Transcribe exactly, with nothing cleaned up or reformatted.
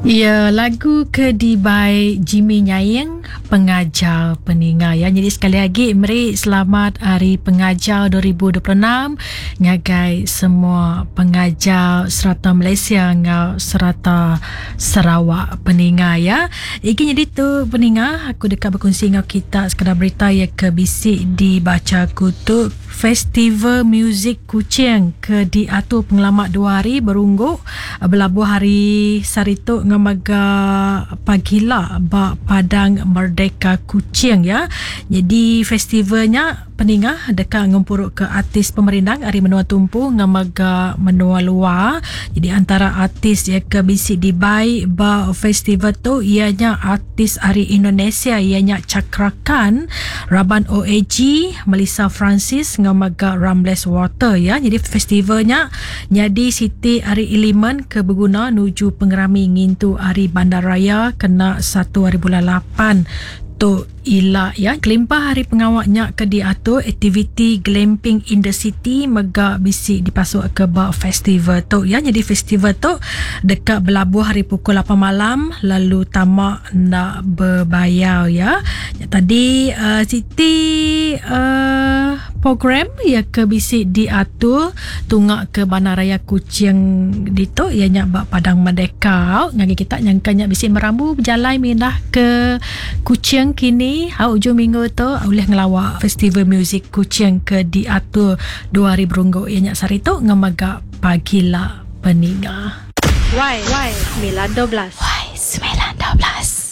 Ya, lagu Kedibai Jimmy Nyayeng, pengajar peninga ya. Jadi sekali lagi Meri selamat Hari Pengajar dua ribu dua puluh enam ngagai semua pengajar serata Malaysia ngau serata Sarawak peninga ya. Iki jadi tu peninga aku dekat berkongsi ngau kita sekadar berita ya ke bisik dibaca kutu Festival Muzik Kuching ke diatur pengalamat dua hari berunggu berlabuh hari Sarito ngamaga pagila ba Padang Merdeka Kuching ya. Jadi festivalnya peningah dekat ngempuruk ke artis pemerintah hari menua tumpu ngamaga menua luar. Jadi antara artis ya ke bisik dibai ba festival tu ianya artis hari Indonesia ianya Cakrakan, Raban O A G, Melissa Francis ngamaga Rambles Water ya. Jadi festivalnya jadi Siti hari Iliman ke berguna nuju pengerami ngintu hari Bandaraya kena satu hari bulan lapan tu ila ya. Kelimpah hari pengawaknya ke diatur aktiviti glamping in the city mega bisik dipasuk ke ba festival tu ya. Jadi festival tu dekat berlabuh hari pukul lapan malam lalu tamak nak berbayar ya. Tadi uh, Siti uh, program ya ke bisik diatur tungak ke Bandaraya Kuching dito ianya ba Padang Merdeka ngagi kita nyangkanya bisik merambu berjalan mindah ke Kuching kini ha ujung minggu tu boleh ngelawak festival muzik Kuching ke diatur dua hari berunggu ianya sarito ngamaga pagila peninga. Y Y sembilan dua belas. Y sembilan dua belas.